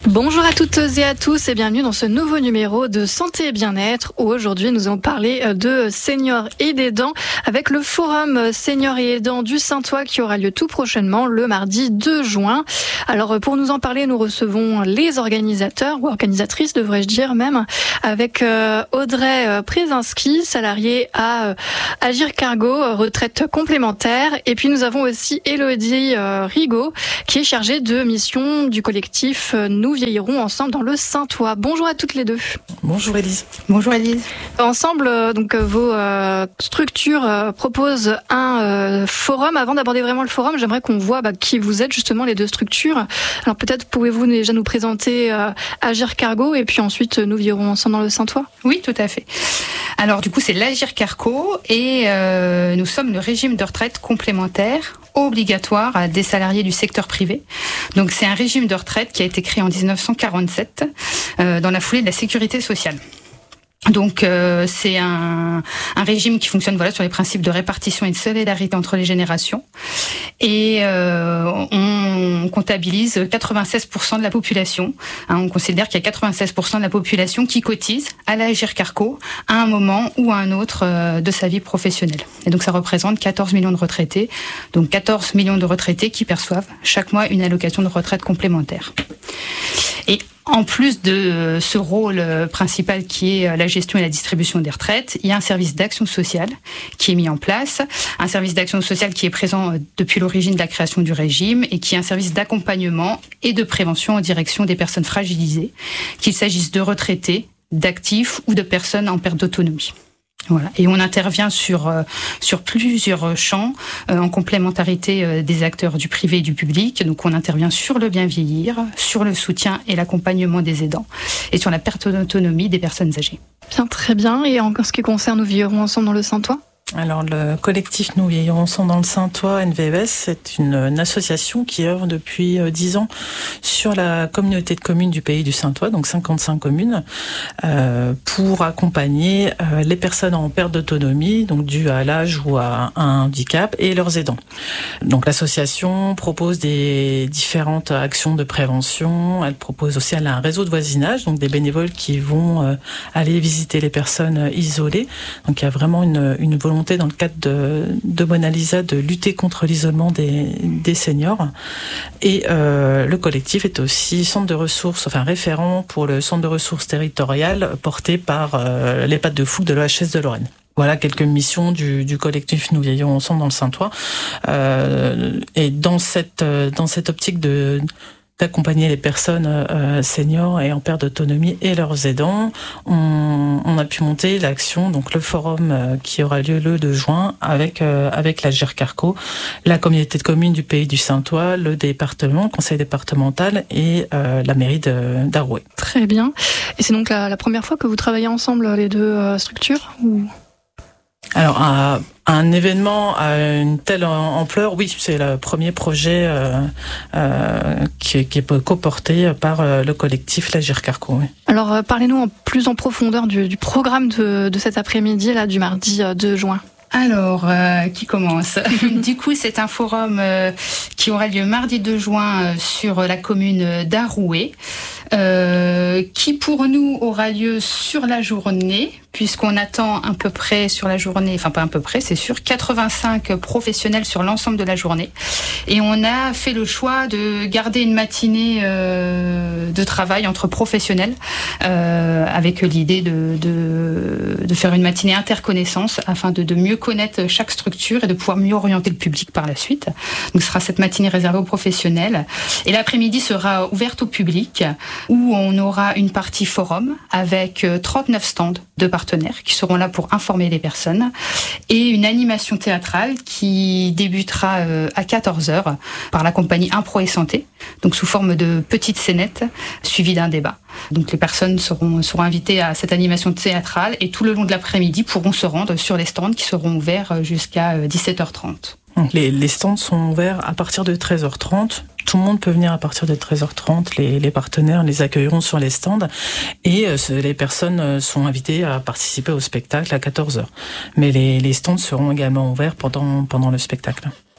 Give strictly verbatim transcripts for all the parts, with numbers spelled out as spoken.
Bonjour à toutes et à tous et bienvenue dans ce nouveau numéro de Santé et Bien-être où aujourd'hui nous allons parler de seniors et d'aidants avec le forum seniors et aidants du Saintois qui aura lieu tout prochainement le mardi deux juin. Alors pour nous en parler, nous recevons les organisateurs ou organisatrices devrais-je dire même avec Audrey Przezinski, salariée à Agir Cargo, retraite complémentaire, et puis nous avons aussi Élodie Rigaud qui est chargée de mission du collectif Nous vieillirons ensemble dans le Saintois. Bonjour à toutes les deux. Bonjour Élise. Bonjour Élise. Ensemble, donc vos euh, structures euh, proposent un euh, forum. Avant d'aborder vraiment le forum, j'aimerais qu'on voit bah, qui vous êtes justement les deux structures. Alors peut-être pouvez-vous déjà nous présenter euh, Agir Cargo et puis ensuite Nous vieillirons ensemble dans le Saintois. Oui, tout à fait. Alors du coup, c'est l'Agir Cargo et euh, nous sommes le régime de retraite complémentaire obligatoire à des salariés du secteur privé. Donc c'est un régime de retraite qui a été créé en dix-neuf cent quarante-sept euh, dans la foulée de la sécurité sociale. Donc euh, c'est un, un régime qui fonctionne voilà sur les principes de répartition et de solidarité entre les générations. Et euh, on comptabilise quatre-vingt-seize pour cent de la population. Hein, on considère qu'il y a quatre-vingt-seize pour cent de la population qui cotise à l'Agir Cargo à un moment ou à un autre euh, de sa vie professionnelle. Et donc ça représente quatorze millions de retraités. Donc quatorze millions de retraités qui perçoivent chaque mois une allocation de retraite complémentaire. Et en plus de ce rôle principal qui est la gestion et la distribution des retraites, il y a un service d'action sociale qui est mis en place, un service d'action sociale qui est présent depuis l'origine de la création du régime et qui est un service d'accompagnement et de prévention en direction des personnes fragilisées, qu'il s'agisse de retraités, d'actifs ou de personnes en perte d'autonomie. Voilà. Et on intervient sur euh, sur plusieurs champs euh, en complémentarité euh, des acteurs du privé et du public. Donc on intervient sur le bien vieillir, sur le soutien et l'accompagnement des aidants et sur la perte d'autonomie des personnes âgées. Bien, très bien. Et en ce qui concerne Nous vieillirons ensemble dans le Saintois ? Alors le collectif Nous vieillirons ensemble dans le Saintois N V E S, c'est une, une association qui œuvre depuis dix ans sur la communauté de communes du pays du Saintois, donc cinquante-cinq communes, euh, pour accompagner euh, les personnes en perte d'autonomie, donc due à l'âge ou à un handicap, et leurs aidants. Donc l'association propose des différentes actions de prévention. Elle propose aussi elle a un réseau de voisinage, donc des bénévoles qui vont euh, aller visiter les personnes isolées. Donc il y a vraiment une, une volonté dans le cadre de, de Mona Lisa de lutter contre l'isolement des, des seniors. Et euh, le collectif est aussi centre de ressources, enfin référent pour le centre de ressources territoriales porté par euh, l'EHPAD de Fouques de l'O H S de Lorraine. Voilà quelques missions du, du collectif Nous vieillirons ensemble dans le Saintois. Euh, et dans cette, dans cette optique de d'accompagner les personnes euh, seniors et en perte d'autonomie et leurs aidants, on, on a pu monter l'action, donc le forum euh, qui aura lieu le deux juin avec euh, avec l'Agir Cargo, la communauté de communes du pays du Saintois, le département, le conseil départemental et euh, la mairie de d'Arouet. Très bien. Et c'est donc la, la première fois que vous travaillez ensemble les deux euh, structures ou... Alors, un, un événement à une telle ampleur, oui, c'est le premier projet euh, euh, qui, qui est co-porté par euh, le collectif l'Agir Cargo. Oui. Alors, euh, parlez-nous en plus en profondeur du, du programme de, de cet après-midi, là, du mardi euh, deux juin. Alors, euh, qui commence ? Du coup, c'est un forum euh, qui aura lieu mardi deux juin euh, sur la commune d'Arouet, euh, qui pour nous aura lieu sur la journée, puisqu'on attend à peu près sur la journée, enfin pas à peu près, c'est sûr, quatre-vingt-cinq professionnels sur l'ensemble de la journée. Et on a fait le choix de garder une matinée euh, de travail entre professionnels, euh, avec l'idée de, de, de faire une matinée interconnaissance afin de, de mieux connaître chaque structure et de pouvoir mieux orienter le public par la suite. Donc ce sera cette matinée réservée aux professionnels. Et l'après-midi sera ouverte au public, où on aura une partie forum avec trente-neuf stands de partenaires qui seront là pour informer les personnes et une animation théâtrale qui débutera à quatorze heures par la compagnie Impro et Santé, donc sous forme de petites scénettes suivies d'un débat. Donc les personnes seront, seront invitées à cette animation théâtrale et tout le long de l'après-midi pourront se rendre sur les stands qui seront ouverts jusqu'à dix-sept heures trente. Les, les stands sont ouverts à partir de treize heures trente. Tout le monde peut venir à partir de treize heures trente. Les, les partenaires les accueilleront sur les stands et euh, les personnes sont invitées à participer au spectacle à quatorze heures. Mais les, les stands seront également ouverts pendant, pendant le spectacle.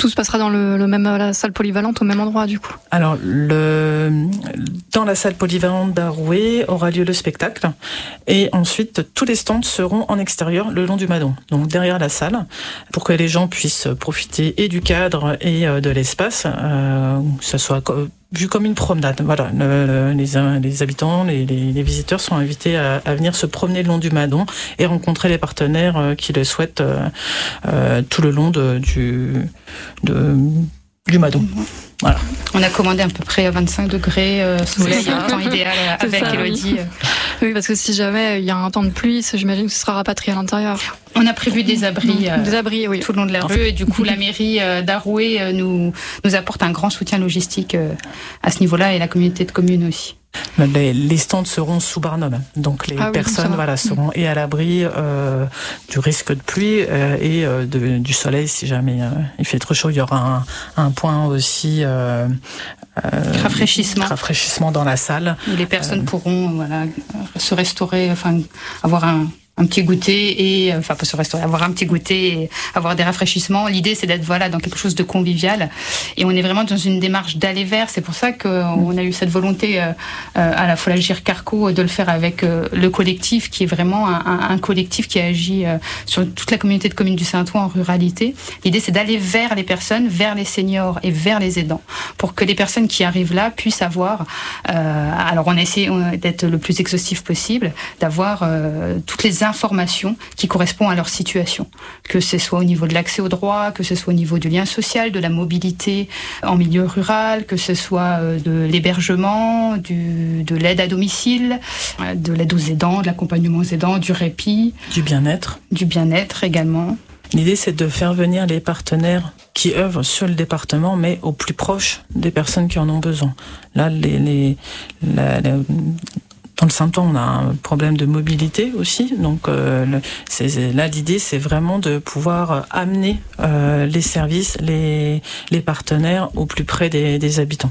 Tout se passera dans le, le même, la salle polyvalente au même endroit du coup. Alors, le, dans la salle polyvalente d'Arouet aura lieu le spectacle et ensuite tous les stands seront en extérieur le long du Madon, donc derrière la salle, pour que les gens puissent profiter et du cadre et de l'espace, euh, que ce soit vu comme une promenade. Voilà, le, le, les, les habitants, les, les, les visiteurs sont invités à, à venir se promener le long du Madon et rencontrer les partenaires euh, qui le souhaitent euh, euh, tout le long de, du, de, du Madon. Voilà. On a commandé à peu près à vingt-cinq degrés, euh, soleil, un temps idéal avec ça, Elodie. Oui. oui, parce que si jamais il y a un temps de pluie, j'imagine que ce sera rapatrié à l'intérieur. On a prévu des abris, euh, des abris oui. tout le long de la rue, et du coup la mairie euh, d'Arouet euh, nous, nous apporte un grand soutien logistique euh, à ce niveau-là, et la communauté de communes aussi. Les, les stands seront sous Barnum, donc les ah oui, personnes voilà, seront et à l'abri euh, du risque de pluie euh, et euh, de, du soleil si jamais euh, il fait trop chaud. Il y aura un, un point aussi euh, euh, rafraîchissement. rafraîchissement dans la salle. Où les personnes euh, pourront voilà, se restaurer, enfin avoir un un petit goûter et enfin pas se restaurer, avoir un petit goûter et avoir des rafraîchissements. L'idée c'est d'être voilà dans quelque chose de convivial et on est vraiment dans une démarche d'aller vers. C'est pour ça qu'on a eu cette volonté euh, à la fois l'Agir Carco de le faire avec euh, le collectif qui est vraiment un, un, un collectif qui agit euh, sur toute la communauté de communes du Saintois en ruralité. L'idée c'est d'aller vers les personnes, vers les seniors et vers les aidants pour que les personnes qui arrivent là puissent avoir euh, alors on essaie d'être le plus exhaustif possible, d'avoir euh, toutes les informations qui correspondent à leur situation, que ce soit au niveau de l'accès aux droits, que ce soit au niveau du lien social, de la mobilité en milieu rural, que ce soit de l'hébergement, du, de l'aide à domicile, de l'aide aux aidants, de l'accompagnement aux aidants, du répit. Du bien-être. Du bien-être également. L'idée, c'est de faire venir les partenaires qui œuvrent sur le département, mais au plus proche des personnes qui en ont besoin. Là, les... les, la, la, Dans le Saintois, on a un problème de mobilité aussi. Donc euh, c'est, là, l'idée, c'est vraiment de pouvoir amener euh, les services, les, les partenaires au plus près des, des habitants.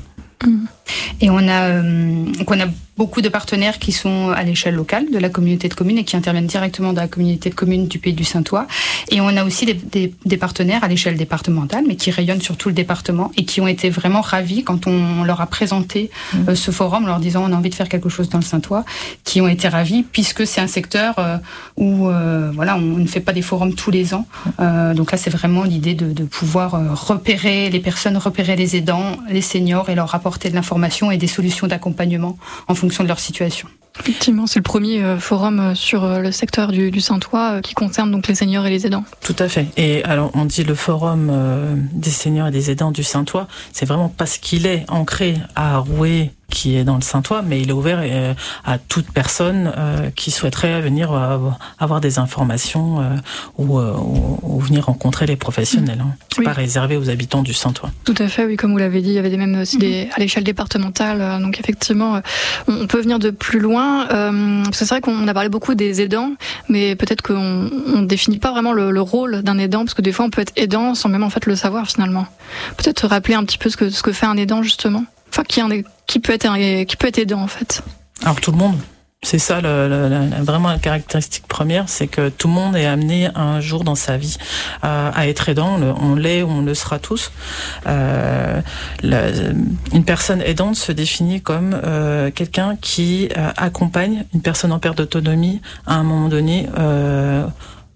Et on a, euh, donc on a beaucoup de partenaires qui sont à l'échelle locale de la communauté de communes et qui interviennent directement dans la communauté de communes du Pays du Saintois. Et on a aussi des, des, des partenaires à l'échelle départementale, mais qui rayonnent sur tout le département et qui ont été vraiment ravis quand on leur a présenté mmh. euh, ce forum, en leur disant on a envie de faire quelque chose dans le Saintois, qui ont été ravis puisque c'est un secteur euh, où euh, voilà, on ne fait pas des forums tous les ans. Euh, donc là, c'est vraiment l'idée de, de pouvoir euh, repérer les personnes, repérer les aidants, les seniors et leur apporter de l'information et des solutions d'accompagnement en fonction de leur situation. Effectivement, c'est le premier euh, forum sur euh, le secteur du, du Saintois euh, qui concerne donc les seniors et les aidants. Tout à fait. Et alors, on dit le forum euh, des seniors et des aidants du Saintois, c'est vraiment parce qu'il est ancré à Arouet, qui est dans le Saintois, mais il est ouvert euh, à toute personne euh, qui souhaiterait venir euh, avoir des informations euh, ou, euh, ou, ou venir rencontrer les professionnels. Hein. C'est oui. pas réservé aux habitants du Saintois. Tout à fait, oui, comme vous l'avez dit, il y avait des, même aussi des, à l'échelle départementale, euh, donc effectivement, euh, on peut venir de plus loin. Euh, parce que c'est vrai qu'on a parlé beaucoup des aidants, mais peut-être qu'on ne définit pas vraiment le, le rôle d'un aidant, parce que des fois on peut être aidant sans même en fait le savoir finalement. Peut-être rappeler un petit peu ce que, ce que fait un aidant justement. Enfin, qui, en est, qui, peut être, qui peut être aidant, en fait. Alors, tout le monde. C'est ça, le, le, le, vraiment la caractéristique première, c'est que tout le monde est amené un jour dans sa vie à, à être aidant. On l'est, on le sera tous. Euh, la, une personne aidante se définit comme euh, quelqu'un qui euh, accompagne une personne en perte d'autonomie à un moment donné euh,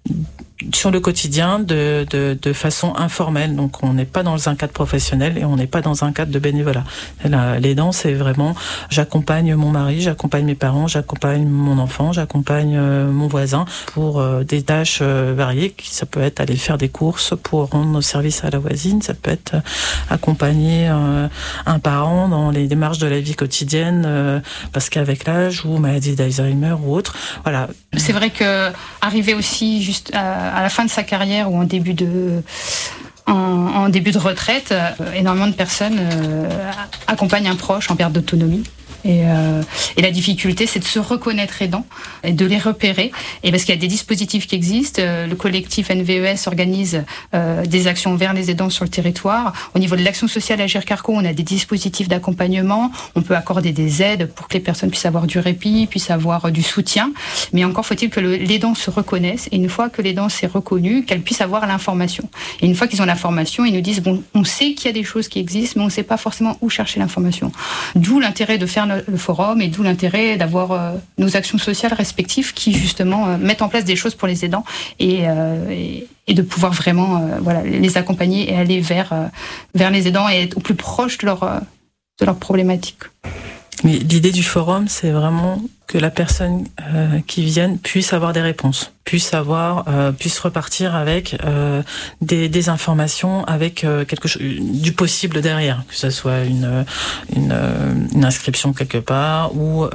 sur le quotidien de, de, de façon informelle. Donc on n'est pas dans un cadre professionnel et on n'est pas dans un cadre de bénévolat. L'aidant, c'est vraiment j'accompagne mon mari, j'accompagne mes parents, j'accompagne mon enfant, j'accompagne euh, mon voisin pour euh, des tâches euh, variées. Ça peut être aller faire des courses pour rendre nos services à la voisine, ça peut être euh, accompagner euh, un parent dans les démarches de la vie quotidienne euh, parce qu'avec l'âge ou maladie d'Alzheimer ou autre. Voilà. C'est vrai que arriver aussi juste à à la fin de sa carrière ou en début de, en, en début de retraite, euh, énormément de personnes euh, accompagnent un proche en perte d'autonomie. Et, euh, et la difficulté, c'est de se reconnaître aidant et de les repérer. Et parce qu'il y a des dispositifs qui existent, le collectif N V E S organise euh, des actions vers les aidants sur le territoire. Au niveau de l'action sociale Agir Carco, on a des dispositifs d'accompagnement. On peut accorder des aides pour que les personnes puissent avoir du répit, puissent avoir du soutien. Mais encore faut-il que le, l'aidant se reconnaisse. Et une fois que l'aidant s'est reconnu, qu'elle puisse avoir l'information. Et une fois qu'ils ont l'information, ils nous disent bon, on sait qu'il y a des choses qui existent, mais on ne sait pas forcément où chercher l'information. D'où l'intérêt de faire le forum et d'où l'intérêt d'avoir euh, nos actions sociales respectives qui justement euh, mettent en place des choses pour les aidants et, euh, et, et de pouvoir vraiment euh, voilà, les accompagner et aller vers, euh, vers les aidants et être au plus proche de leur, euh, de leur problématique. Mais l'idée du forum, c'est vraiment que la personne euh, qui vienne puisse avoir des réponses, puisse avoir, euh, puisse repartir avec euh, des, des informations, avec euh, quelque chose, du possible derrière, que ce soit une une, une inscription quelque part ou